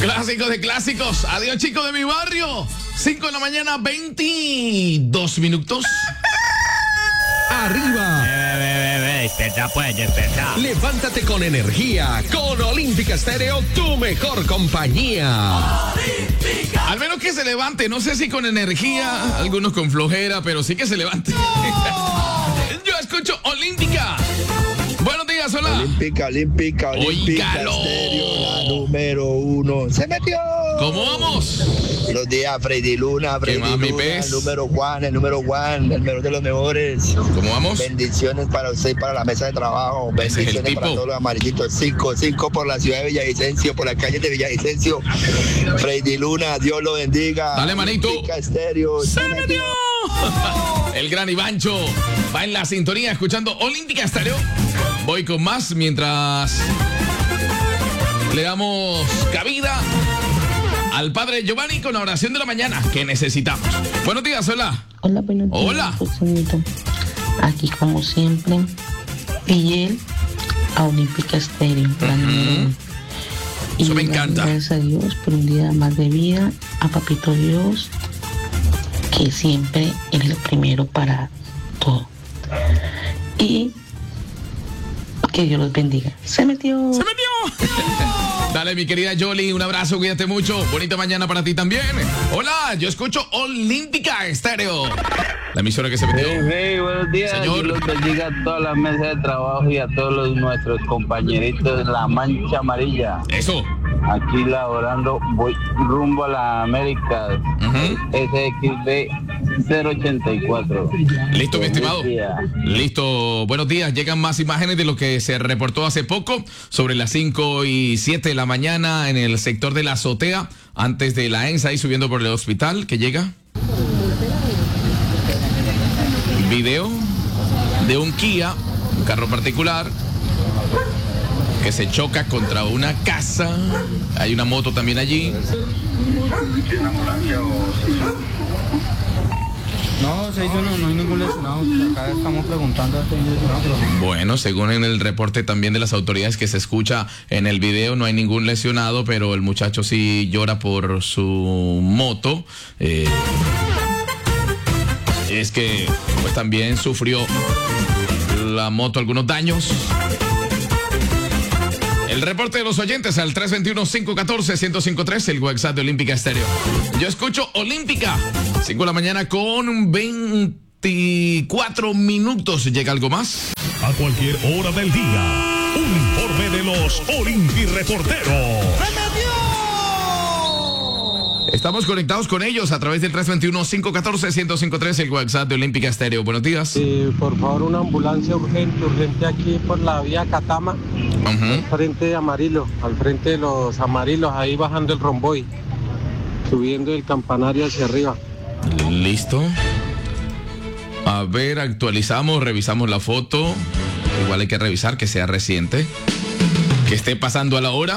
Clásico de clásicos. Adiós, chicos de mi barrio. 5 de la mañana, 22 minutos. Arriba. Despierta pues, despierta. Levántate con energía. Con Olímpica Estéreo, tu mejor compañía. Olímpica. Al menos que se levante. No sé si con energía, algunos con flojera, pero sí que se levante. Yo escucho Olímpica. Buenos días, hola. Olímpica Óigalo. Estéreo, la número 1. ¡Se metió! ¿Cómo vamos? Buenos días, Freddy Luna, ¿Qué más, mi pez? el número one, el mejor de los mejores. ¿Cómo vamos? Bendiciones para usted y para la mesa de trabajo. Ese es el Bendiciones para tipo. todos los amarillitos. 5 por la ciudad de Villavicencio, por las calles de Villavicencio. Freddy Luna, Dios lo bendiga. Dale, manito. Olímpica Estéreo. ¡Se metió! El gran Ivancho va en la sintonía escuchando Olímpica Estéreo. Voy con más mientras le damos cabida al padre Giovanni con la oración de la mañana que necesitamos. Buenos días, hola. Hola, buenos días. Hola. Joséito. Aquí como siempre, fiel a Olímpica Estéreo, la número 1. Eso me encanta. Gracias a Dios por un día más de vida, a Papito Dios, que siempre es el primero para todo. Y que Dios los bendiga. ¡Se metió! ¡Se metió! Dale, mi querida Yoli, un abrazo, cuídate mucho. Bonita mañana para ti también. Hola, yo escucho Olímpica Estéreo. La emisora que se metió. Hey, buenos días. Señor. Dios los bendiga a toda la mesa de trabajo y a todos nuestros compañeritos de la Mancha Amarilla. Eso. Aquí laborando, voy rumbo a la América. SXB 084. Listo, mi estimado. Buenos días. Listo, buenos días. Llegan más imágenes de lo que se reportó hace poco sobre las 5:07 de la mañana en el sector de la azotea, antes de la ENSA, ahí subiendo por el hospital, que llega. Video de un Kia, un carro particular, que se choca contra una casa. Hay una moto también allí. No, no hay ningún lesionado. Acá estamos preguntando si hay lesionado, pero no. Bueno, según en el reporte también de las autoridades que se escucha en el video, no hay ningún lesionado, pero el muchacho sí llora por su moto. Es que pues también sufrió la moto algunos daños. El reporte de los oyentes al 321-514-1053, el WhatsApp de Olímpica Estéreo. Yo escucho Olímpica, 5 de la mañana con 24 minutos. ¿Llega algo más? A cualquier hora del día, un informe de los Olimpi Reporteros. Estamos conectados con ellos a través del 321-514-1053, el WhatsApp de Olímpica Estéreo. Buenos días. Por favor, una ambulancia urgente aquí por la vía Catama, al frente de Amarillo, al frente de los Amarillos, ahí bajando el Romboy, subiendo el campanario hacia arriba. Listo. A ver, actualizamos, revisamos la foto. Igual hay que revisar que sea reciente, que esté pasando a la hora.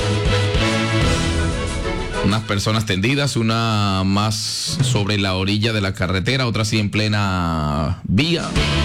Unas personas tendidas, una más sobre la orilla de la carretera, otra sí en plena vía.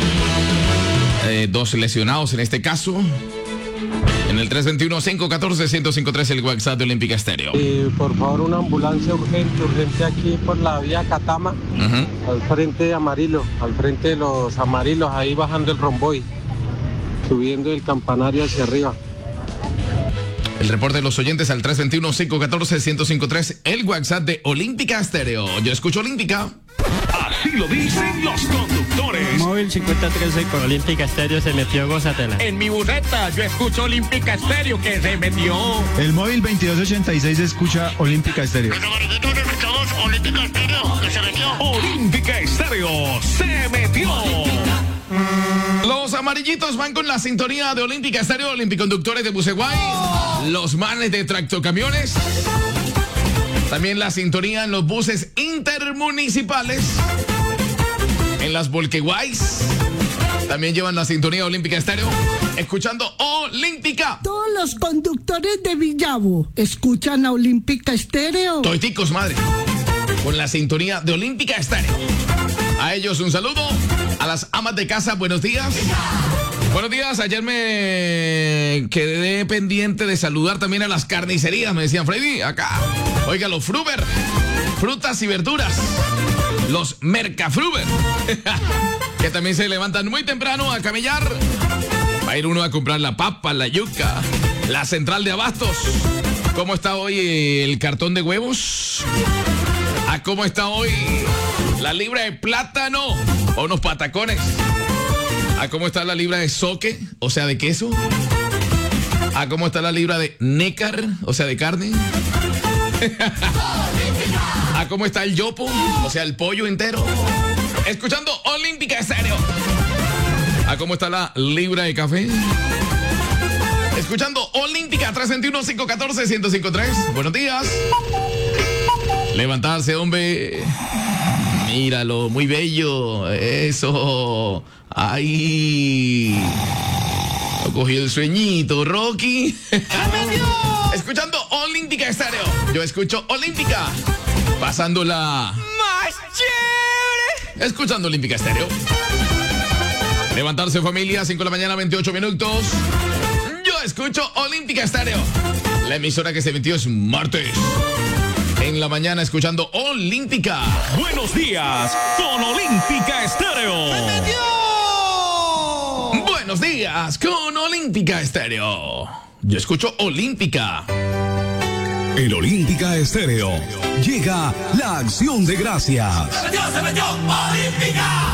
2 lesionados en este caso. En el 321-514-1053, el WhatsApp de Olímpica Estéreo. Por favor, una ambulancia urgente aquí por la vía Catama, al frente de Amarillo, al frente de los Amarillos, ahí bajando el Romboy, subiendo el campanario hacia arriba. El reporte de los oyentes al 321-514-1053, el WhatsApp de Olímpica Estéreo. Yo escucho Olímpica. Así lo dicen los conductores. Móvil 5013 con Olímpica Estéreo se metió, gózatela. En mi buseta yo escucho Olímpica Estéreo que se metió. El móvil 2286 escucha Olímpica Estéreo. Los amarillitos escuchamos Olímpica Estéreo que se metió. Olímpica Estéreo se metió. Los amarillitos van con la sintonía de Olímpica Estéreo, Olimpiconductores de Buceguay, los manes de tractocamiones. También la sintonía en los buses intermunicipales, en las Volqueguays. También llevan la sintonía Olímpica Estéreo, escuchando Olímpica. Todos los conductores de Villavo escuchan a Olímpica Estéreo. Toiticos, madre. Con la sintonía de Olímpica Estéreo. A ellos un saludo. A las amas de casa, buenos días. Buenos días, ayer me quedé pendiente de saludar también a las carnicerías, me decían Freddy, acá. Oiga, los Fruber, frutas y verduras, los Mercafruber, que también se levantan muy temprano a camellar. Va a ir uno a comprar la papa, la yuca, la central de abastos. ¿Cómo está hoy el cartón de huevos? ¿Cómo está hoy la libra de plátano o unos patacones? ¿Cómo está la libra de soque, o sea, de queso? ¿Cómo está la libra de nécar, o sea, de carne? ¿Cómo está el yopo, o sea, el pollo entero? Escuchando Olímpica Estéreo. ¿Cómo está la libra de café? Escuchando Olímpica 321-514-1053. Buenos días. Levantarse, hombre. Míralo, muy bello. Eso. Ahí. Cogí el sueñito, Rocky. Escuchando Olímpica Estéreo. Yo escucho Olímpica. Pasándola más chévere. Escuchando Olímpica Estéreo. Levantarse, familia, 5 de la mañana, 28 minutos. Yo escucho Olímpica Estéreo. La emisora que se emitió es martes. En la mañana escuchando Olímpica. Buenos días con Olímpica Estéreo. Buenos días con Olímpica Estéreo. Yo escucho Olímpica. En Olímpica Estéreo llega la acción de gracias. ¡Se metió Olímpica!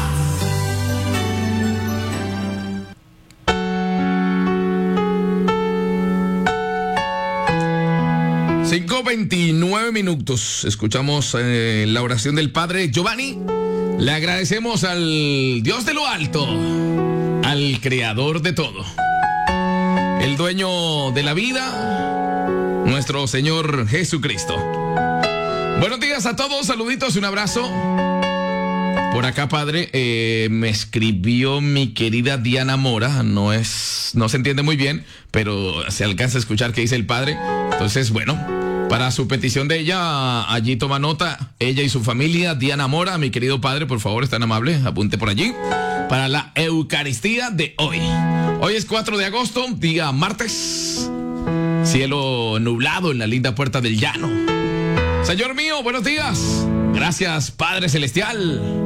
5:29 minutos. Escuchamos la oración del Padre Giovanni. Le agradecemos al Dios de lo alto, al Creador de todo, el dueño de la vida, nuestro Señor Jesucristo. Buenos días a todos, saluditos, un abrazo. Por acá, Padre, me escribió mi querida Diana Mora. No se entiende muy bien, pero se alcanza a escuchar qué dice el Padre. Entonces, bueno, para su petición de ella, allí toma nota, ella y su familia. Diana Mora, mi querido Padre, por favor, es tan amable, apunte por allí, para la Eucaristía de hoy. Hoy es 4 de agosto, día martes. Cielo nublado en la linda Puerta del Llano. Señor mío, buenos días. Gracias, Padre Celestial.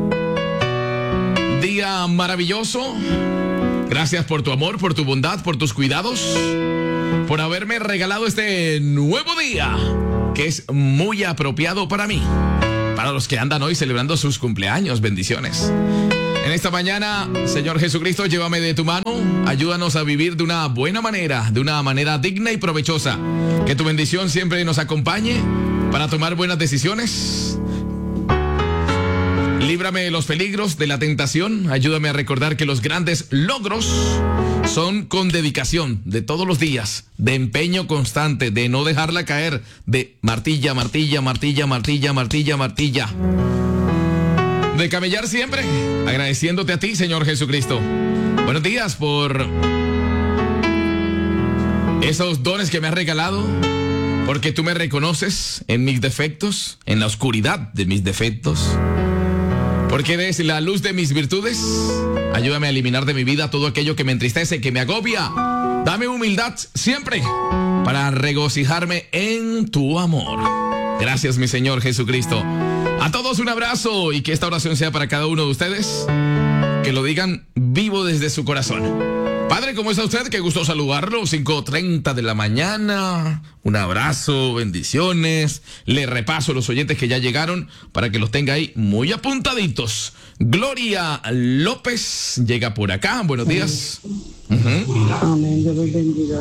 Día maravilloso. Gracias por tu amor, por tu bondad, por tus cuidados, por haberme regalado este nuevo día, que es muy apropiado para mí, para los que andan hoy celebrando sus cumpleaños. Bendiciones. En esta mañana, Señor Jesucristo, llévame de tu mano, ayúdanos a vivir de una buena manera, de una manera digna y provechosa. Que tu bendición siempre nos acompañe para tomar buenas decisiones. Líbrame de los peligros, de la tentación. Ayúdame a recordar que los grandes logros son con dedicación de todos los días, de empeño constante, de no dejarla caer, de martilla, martilla, martilla, martilla, martilla, martilla. De camellar siempre, agradeciéndote a ti, Señor Jesucristo. Buenos días por esos dones que me has regalado, porque tú me reconoces en mis defectos, en la oscuridad de mis defectos. Porque eres la luz de mis virtudes. Ayúdame a eliminar de mi vida todo aquello que me entristece, que me agobia. Dame humildad siempre para regocijarme en tu amor. Gracias, mi Señor Jesucristo. A todos un abrazo y que esta oración sea para cada uno de ustedes. Que lo digan vivo desde su corazón. Padre, ¿cómo está usted? Qué gusto saludarlo. 5:30 de la mañana. Un abrazo, bendiciones. Le repaso los oyentes que ya llegaron para que los tenga ahí muy apuntaditos. Gloria López llega por acá. Buenos días. Amén, Dios los bendiga.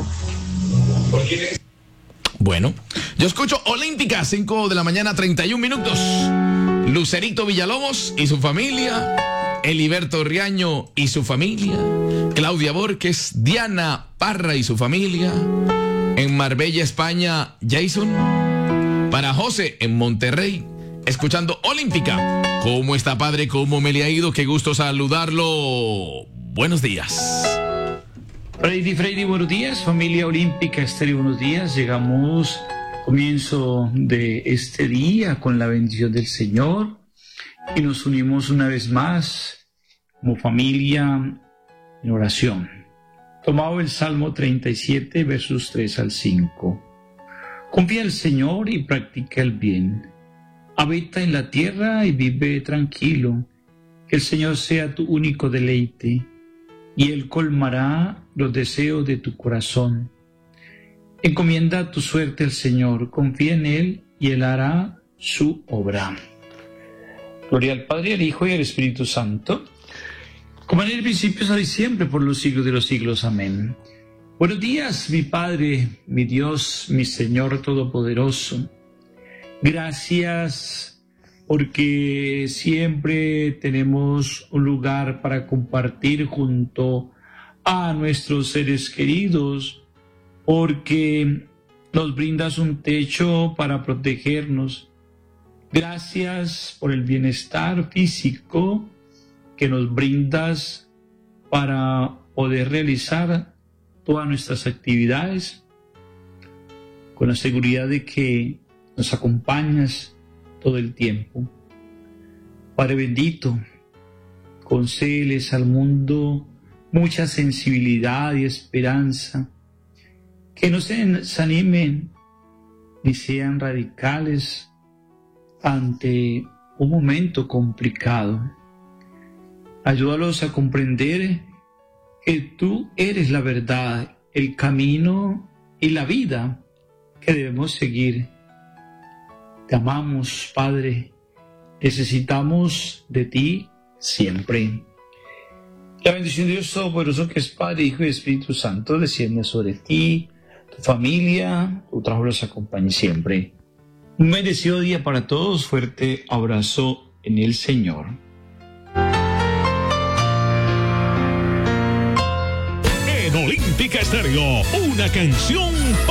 Bueno, yo escucho Olímpica, 5 de la mañana, 31 minutos. Lucerito Villalobos y su familia. Eliberto Riaño y su familia. Claudia Borges, Diana Parra y su familia. En Marbella, España, Jason. Para José en Monterrey, escuchando Olímpica. ¿Cómo está, Padre? ¿Cómo me le ha ido? Qué gusto saludarlo. Buenos días. Freddy, buenos días. Familia Olímpica Estéreo, buenos días. Llegamos comienzo de este día con la bendición del Señor y nos unimos una vez más como familia en oración. Tomado el Salmo 37, versos 3 al 5. Confía en el Señor y practica el bien. Habita en la tierra y vive tranquilo. Que el Señor sea tu único deleite, y Él colmará los deseos de tu corazón. Encomienda tu suerte al Señor, confía en Él, y Él hará su obra. Gloria al Padre, al Hijo y al Espíritu Santo, como en el principio, ahora y siempre, por los siglos de los siglos. Amén. Buenos días, mi Padre, mi Dios, mi Señor Todopoderoso. Gracias porque siempre tenemos un lugar para compartir junto a nuestros seres queridos, porque nos brindas un techo para protegernos. Gracias por el bienestar físico que nos brindas para poder realizar todas nuestras actividades con la seguridad de que nos acompañas todo el tiempo. Padre bendito, concédeles al mundo mucha sensibilidad y esperanza, que no se desanimen ni sean radicales ante un momento complicado. Ayúdalos a comprender que tú eres la verdad, el camino y la vida que debemos seguir. Te amamos, Padre, necesitamos de ti siempre. La bendición de Dios Todopoderoso, que es Padre, Hijo y Espíritu Santo, descienda sobre ti, tu familia, tu trabajo los acompañe siempre. Un bendecido día para todos, fuerte abrazo en el Señor. En Olímpica Estéreo, una canción